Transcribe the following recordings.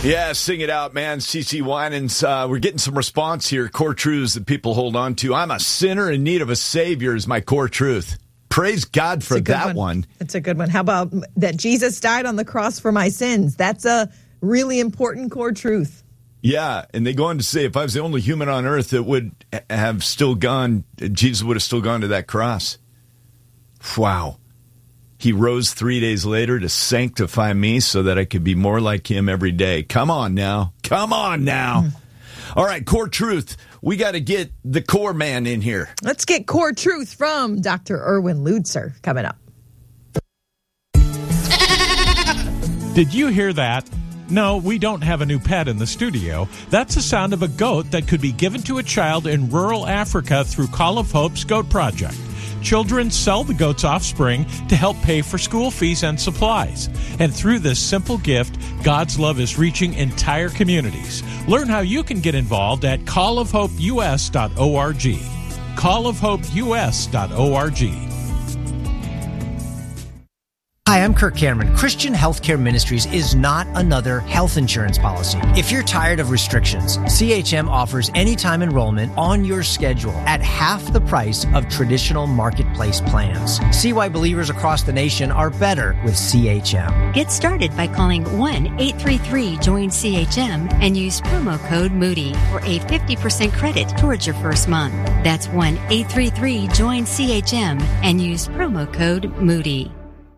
Yeah, sing it out, man. CeCe Winans. We're getting some response here. Core truths that people hold on to. I'm a sinner in need of a Savior is my core truth. Praise God for that one. It's a good one. How about that Jesus died on the cross for my sins? That's a really important core truth. Yeah, and they go on to say, if I was the only human on earth that would have still gone, Jesus would have still gone to that cross. Wow. He rose 3 days later to sanctify me so that I could be more like him every day. Come on now. Come on now. All right, core truth. We got to get the core man in here. Let's get core truth from Dr. Erwin Lutzer coming up. Did you hear that? No, we don't have a new pet in the studio. That's the sound of a goat that could be given to a child in rural Africa through Call of Hope's Goat Project. Children sell the goat's offspring to help pay for school fees and supplies. And through this simple gift, God's love is reaching entire communities. Learn how you can get involved at callofhopeus.org. callofhopeus.org. Hi, I'm Kirk Cameron. Christian Healthcare Ministries is not another health insurance policy. If you're tired of restrictions, CHM offers anytime enrollment on your schedule at half the price of traditional marketplace plans. See why believers across the nation are better with CHM. Get started by calling 1-833-JOIN-CHM and use promo code Moody for a 50% credit towards your first month. That's 1-833-JOIN-CHM and use promo code Moody.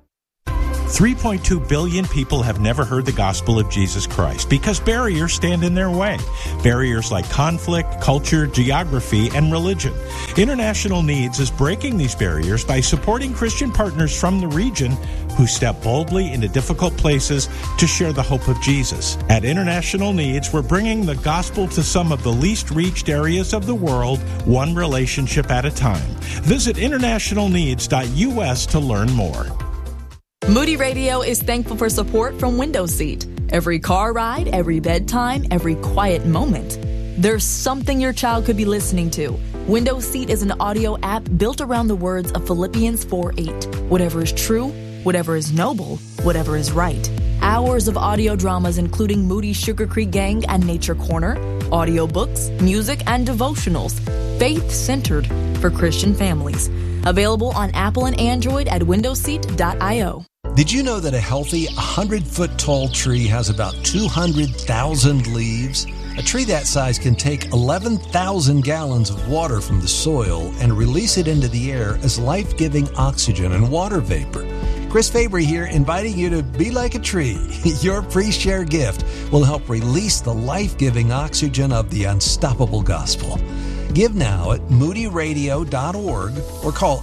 3.2 billion people have never heard the gospel of Jesus Christ because barriers stand in their way. Barriers like conflict, culture, geography, and religion. International Needs is breaking these barriers by supporting Christian partners from the region who step boldly into difficult places to share the hope of Jesus. At International Needs, we're bringing the gospel to some of the least reached areas of the world, one relationship at a time. Visit internationalneeds.us to learn more. Moody Radio is thankful for support from Window Seat. Every car ride, every bedtime, every quiet moment. There's something your child could be listening to. Window Seat is an audio app built around the words of Philippians 4:8. Whatever is true, whatever is noble, whatever is right. Hours of audio dramas including Moody Sugar Creek Gang and Nature Corner, audiobooks, music, and devotionals. Faith-centered for Christian families. Available on Apple and Android at windowseat.io. Did you know that a healthy 100-foot tall tree has about 200,000 leaves? A tree that size can take 11,000 gallons of water from the soil and release it into the air as life-giving oxygen and water vapor. Chris Fabry here, inviting you to be like a tree. Your pre-share gift will help release the life-giving oxygen of the unstoppable gospel. Give now at moodyradio.org or call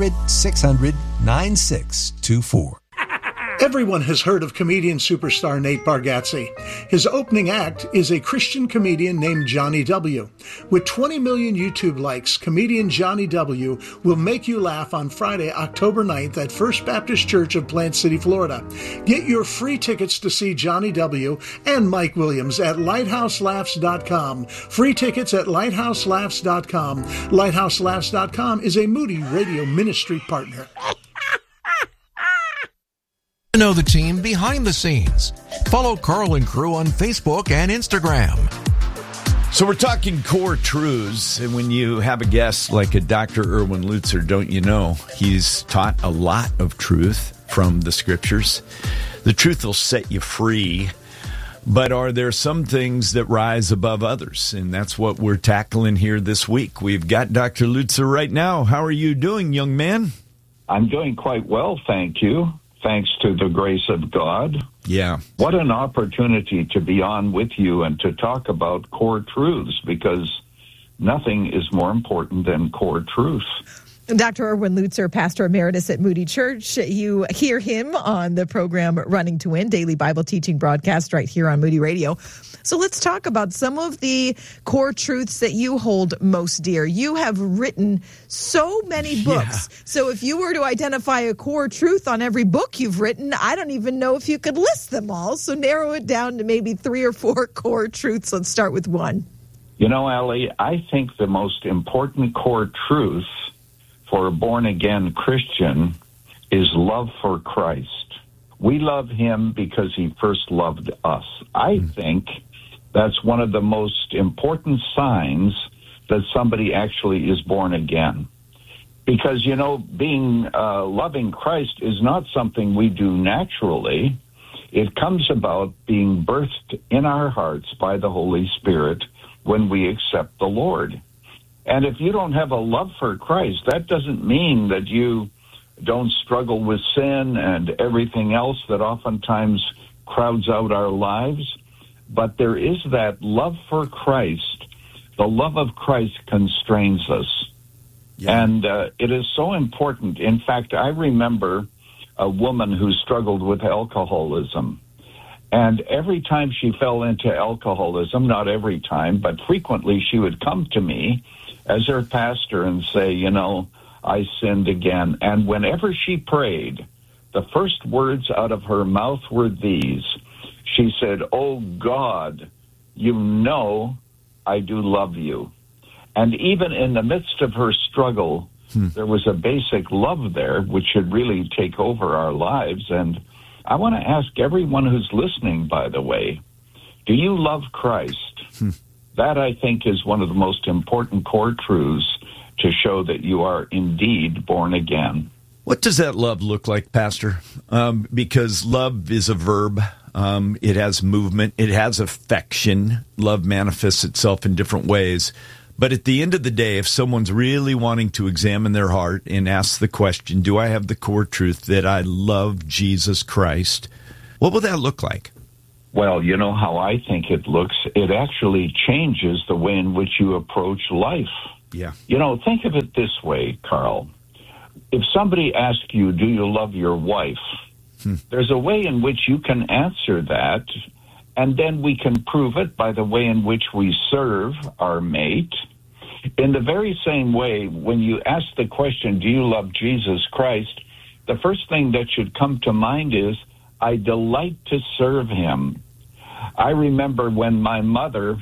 800-600-9624. Everyone has heard of comedian superstar Nate Bargatze. His opening act is a Christian comedian named Johnny W. With 20 million YouTube likes, comedian Johnny W. will make you laugh on Friday, October 9th at First Baptist Church of Plant City, Florida. Get your free tickets to see Johnny W. and Mike Williams at lighthouselaughs.com. Free tickets at lighthouselaughs.com. Lighthouselaughs.com is a Moody Radio ministry partner. Know the team behind the scenes. Follow Carl and Crew on Facebook and Instagram. So we're talking core truths, and when you have a guest like a Dr. Erwin Lutzer, don't you know, he's taught a lot of truth from the scriptures. The truth will set you free, but are there some things that rise above others? And that's what we're tackling here this week. We've got Dr. Lutzer right now. How are you doing, young man? I'm doing quite well, thank you. Thanks to the grace of God. Yeah. What an opportunity to be on with you and to talk about core truths, because nothing is more important than core truth. Dr. Erwin Lutzer, pastor emeritus at Moody Church. You hear him on the program Running to Win, daily Bible teaching broadcast right here on Moody Radio. So let's talk about some of the core truths that you hold most dear. You have written so many books. Yeah. So if you were to identify a core truth on every book you've written, I don't even know if you could list them all. So narrow it down to maybe 3 or 4 core truths. Let's start with one. You know, Allie, I think the most important core truth for a born-again Christian is love for Christ. We love him because he first loved us. I think that's one of the most important signs that somebody actually is born again. Because, being loving Christ is not something we do naturally. It comes about being birthed in our hearts by the Holy Spirit when we accept the Lord. And if you don't have a love for Christ, that doesn't mean that you don't struggle with sin and everything else that oftentimes crowds out our lives. But there is that love for Christ. The love of Christ constrains us. Yeah. And it is so important. In fact, I remember a woman who struggled with alcoholism. And every time she fell into alcoholism, not every time, but frequently she would come to me as her pastor and say, I sinned again. And whenever she prayed, the first words out of her mouth were these. She said, "Oh God, I do love you." And even in the midst of her struggle, there was a basic love there, which should really take over our lives. And I want to ask everyone who's listening, by the way, do you love Christ? That, I think, is one of the most important core truths to show that you are indeed born again. What does that love look like, Pastor? Because love is a verb. It has movement. It has affection. Love manifests itself in different ways. But at the end of the day, if someone's really wanting to examine their heart and ask the question, do I have the core truth that I love Jesus Christ? What will that look like? Well, you know how I think it looks? It actually changes the way in which you approach life. Yeah. Think of it this way, Carl. If somebody asks you, do you love your wife? There's a way in which you can answer that, and then we can prove it by the way in which we serve our mate. In the very same way, when you ask the question, do you love Jesus Christ? The first thing that should come to mind is, I delight to serve him. I remember when my mother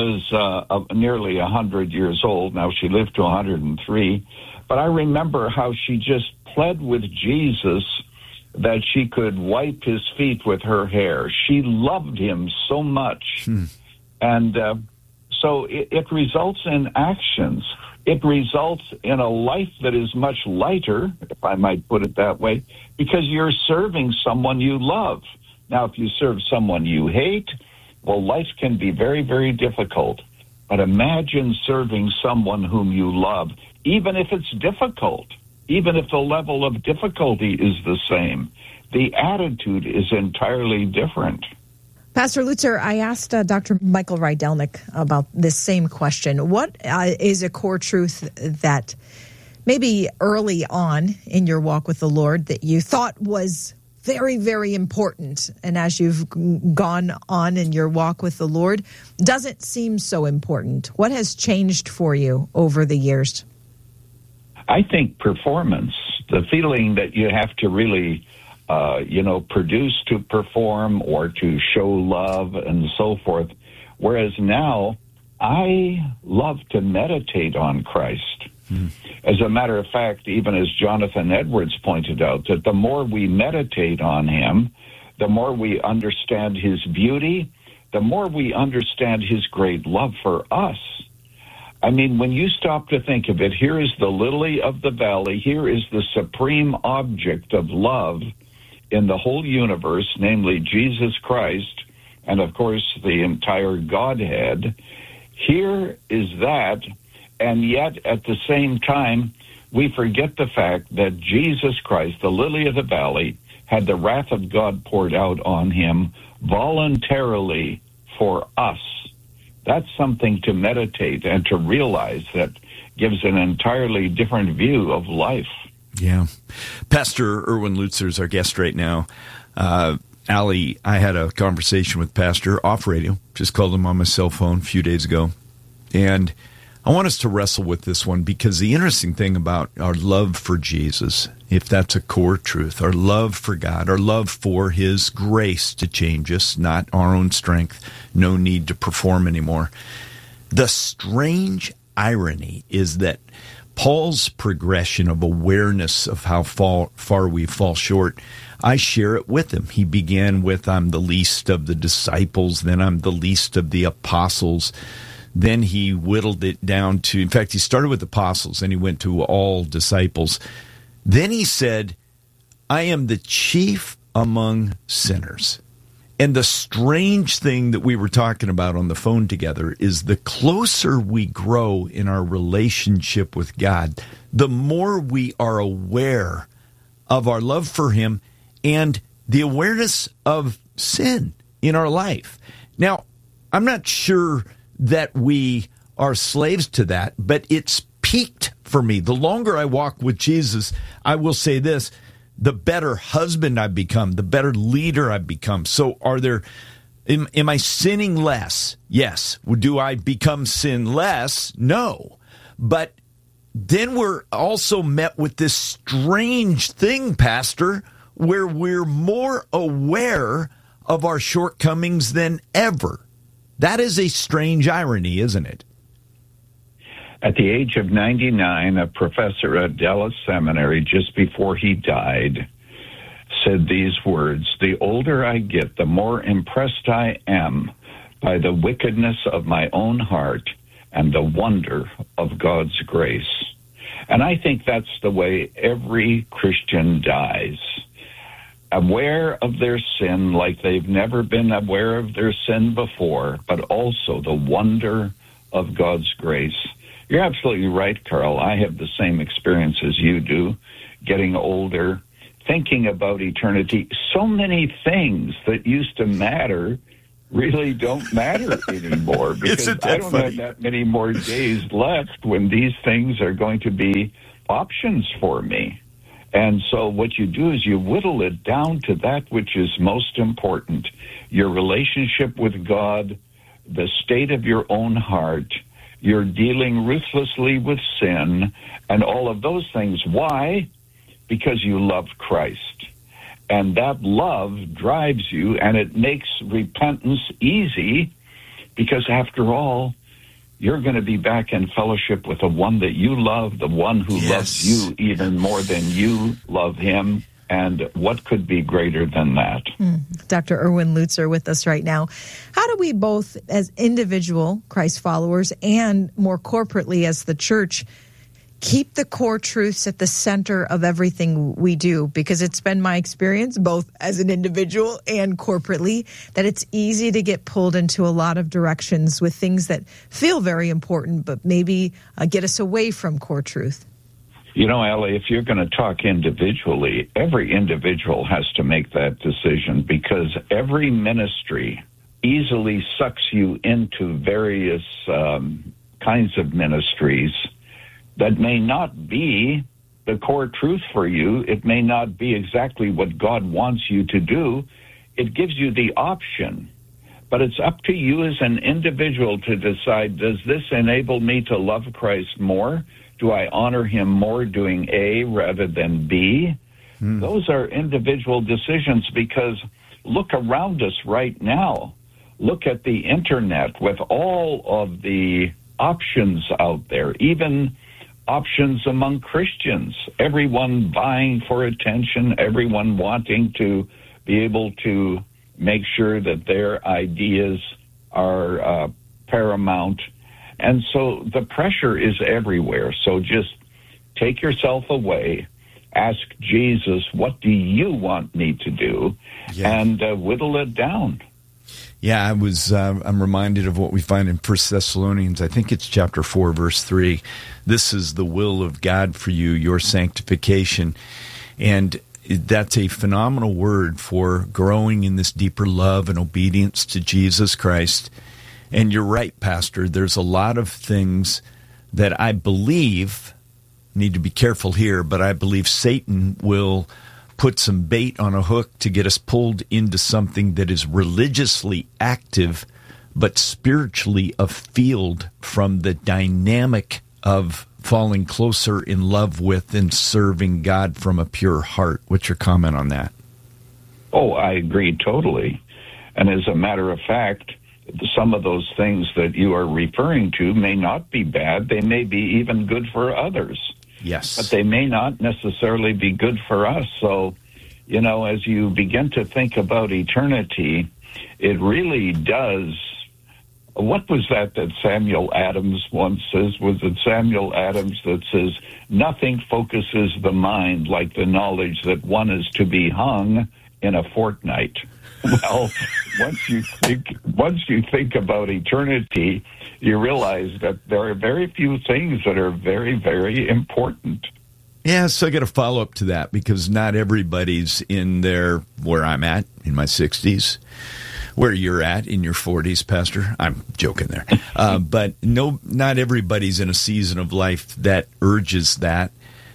was nearly 100 years old. Now she lived to 103. But I remember how she just pled with Jesus that she could wipe his feet with her hair. She loved him so much. And so it results in actions. It results in a life that is much lighter, if I might put it that way, because you're serving someone you love. Now, if you serve someone you hate, well, life can be very, very difficult. But imagine serving someone whom you love, even if it's difficult, even if the level of difficulty is the same. The attitude is entirely different. Pastor Lutzer, I asked Dr. Michael Rydelnik about this same question. What is a core truth that maybe early on in your walk with the Lord that you thought was very, very important, and as you've gone on in your walk with the Lord, doesn't seem so important? What has changed for you over the years? I think performance, the feeling that you have to really produce to perform or to show love and so forth. Whereas now, I love to meditate on Christ. As a matter of fact, even as Jonathan Edwards pointed out, that the more we meditate on him, the more we understand his beauty, the more we understand his great love for us. I mean, when you stop to think of it, here is the lily of the valley, here is the supreme object of love in the whole universe, namely Jesus Christ, and of course the entire Godhead. Here is that, and yet at the same time, we forget the fact that Jesus Christ, the lily of the valley, had the wrath of God poured out on him voluntarily for us. That's something to meditate and to realize that gives an entirely different view of life. Yeah. Pastor Erwin Lutzer is our guest right now. Allie, I had a conversation with Pastor off radio, just called him on my cell phone a few days ago. And I want us to wrestle with this one because the interesting thing about our love for Jesus, if that's a core truth, our love for God, our love for his grace to change us, not our own strength, no need to perform anymore. The strange irony is that Paul's progression of awareness of how far we fall short, I share it with him. He began with, I'm the least of the disciples, then I'm the least of the apostles. Then he whittled it down to, in fact, he started with apostles, and he went to all disciples. Then he said, I am the chief among sinners. And the strange thing that we were talking about on the phone together is the closer we grow in our relationship with God, the more we are aware of our love for him and the awareness of sin in our life. Now, I'm not sure that we are slaves to that, but it's peaked for me. The longer I walk with Jesus, I will say this, the better husband I've become, the better leader I've become. So am I sinning less? Yes. Do I become sinless? No. But then we're also met with this strange thing, Pastor, where we're more aware of our shortcomings than ever. That is a strange irony, isn't it? At the age of 99, a professor at Dallas Seminary, just before he died, said these words, "The older I get, the more impressed I am by the wickedness of my own heart and the wonder of God's grace." And I think that's the way every Christian dies. Aware of their sin like they've never been aware of their sin before, but also the wonder of God's grace. You're absolutely right, Carl. I have the same experience as you do, getting older, thinking about eternity. So many things that used to matter really don't matter anymore, because I don't have that many more days left when these things are going to be options for me. And so what you do is you whittle it down to that which is most important, your relationship with God, the state of your own heart, you're dealing ruthlessly with sin, and all of those things. Why? Because you love Christ. And that love drives you, and it makes repentance easy, because after all, you're going to be back in fellowship with the one that you love, the one who loves you even more than you love him. And what could be greater than that? Dr. Erwin Lutzer with us right now. How do we both, as individual Christ followers and more corporately as the church, keep the core truths at the center of everything we do? Because it's been my experience, both as an individual and corporately, that it's easy to get pulled into a lot of directions with things that feel very important, but maybe get us away from core truth. You know, Allie, if you're going to talk individually, every individual has to make that decision, because every ministry easily sucks you into various kinds of ministries that may not be the core truth for you. It may not be exactly what God wants you to do. It gives you the option. But it's up to you as an individual to decide, does this enable me to love Christ more? Do I honor him more doing A rather than B? Those are individual decisions, because look around us right now. Look at the internet with all of the options out there, even options among Christians. Everyone vying for attention, everyone wanting to be able to make sure that their ideas are paramount. And so the pressure is everywhere. So just take yourself away, ask Jesus, what do you want me to do? And whittle it down. Yeah, I'm reminded of what we find in 1 Thessalonians. I think it's chapter 4, verse 3. This is the will of God for you, your sanctification. And that's a phenomenal word for growing in this deeper love and obedience to Jesus Christ. And you're right, Pastor, there's a lot of things that I believe, need to be careful here, but I believe Satan will put some bait on a hook to get us pulled into something that is religiously active, but spiritually afield from the dynamic of falling closer in love with and serving God from a pure heart. What's your comment on that? Oh, I agree totally. And as a matter of fact, some of those things that you are referring to may not be bad. They may be even good for others. Yes. But they may not necessarily be good for us. So, as you begin to think about eternity, it really does. What was that Samuel Adams once says? Was it Samuel Adams that says, nothing focuses the mind like the knowledge that one is to be hung in a fortnight? Well, once you think about eternity, you realize that there are very few things that are very, very important. Yeah, so I got to follow up to that, because not everybody's where I'm at in my 60s, where you're at in your 40s, Pastor. I'm joking there. But not everybody's in a season of life that urges that.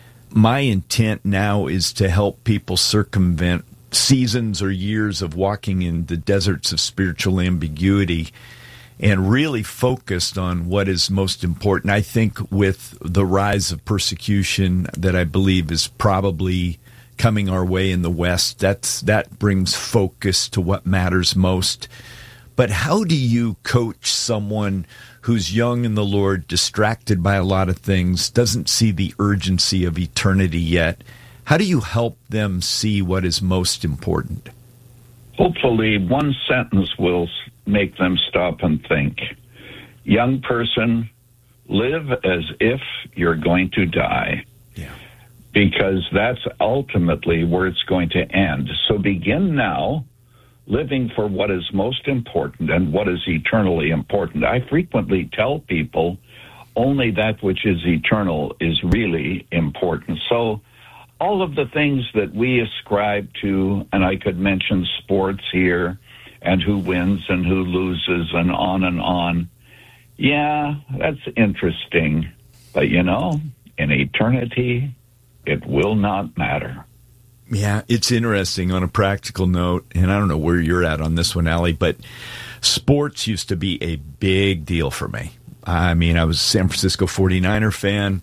My intent now is to help people circumvent seasons or years of walking in the deserts of spiritual ambiguity and really focused on what is most important. I think with the rise of persecution that I believe is probably coming our way in the West, that brings focus to what matters most. But how do you coach someone who's young in the Lord, distracted by a lot of things, doesn't see the urgency of eternity yet? How do you help them see what is most important? Hopefully, one sentence will make them stop and think. Young person, live as if you're going to die. Yeah. Because that's ultimately where it's going to end. So begin now, living for what is most important and what is eternally important. I frequently tell people only that which is eternal is really important. So all of the things that we ascribe to, and I could mention sports here, and who wins and who loses, and on. Yeah, that's interesting. But, in eternity, it will not matter. Yeah, it's interesting on a practical note, and I don't know where you're at on this one, Allie, but sports used to be a big deal for me. I mean, I was a San Francisco 49er fan,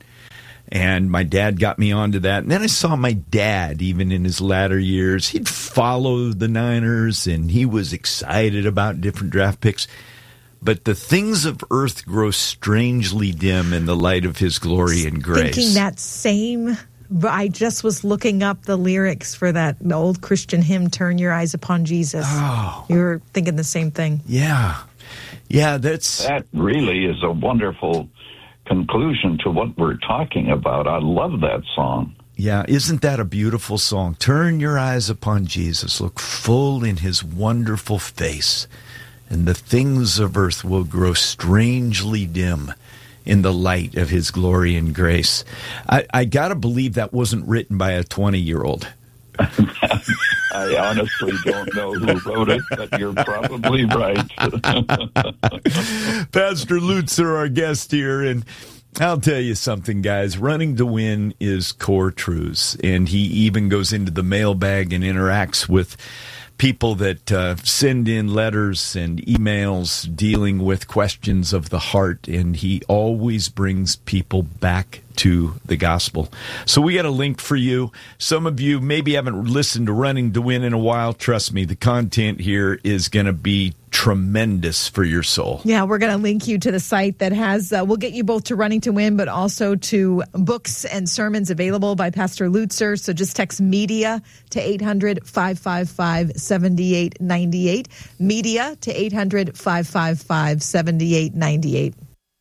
and my dad got me onto that. And then I saw my dad, even in his latter years, he'd follow the Niners, and he was excited about different draft picks. But the things of earth grow strangely dim in the light of his glory and grace. Thinking that same... I just was looking up the lyrics for that old Christian hymn, Turn Your Eyes Upon Jesus. Oh. You were thinking the same thing. Yeah. Yeah, that really is a wonderful conclusion to what we're talking about. I love that song. Yeah, isn't that a beautiful song? Turn your eyes upon Jesus. Look full in his wonderful face, and the things of earth will grow strangely dim in the light of his glory and grace. I got to believe that wasn't written by a 20-year-old. I honestly don't know who wrote it, but you're probably right. Pastor Lutzer, our guest here, and I'll tell you something, guys. Running to Win is core truths, and he even goes into the mailbag and interacts with people that send in letters and emails dealing with questions of the heart, and he always brings people back to the gospel. So we got a link for you. Some of you maybe haven't listened to Running to Win in a while. Trust me, the content here is going to be tremendous for your soul. Yeah, we're going to link you to the site that has, we'll get you both to Running to Win, but also to books and sermons available by Pastor Lutzer. So just text media to 800-555-7898. Media to 800-555-7898.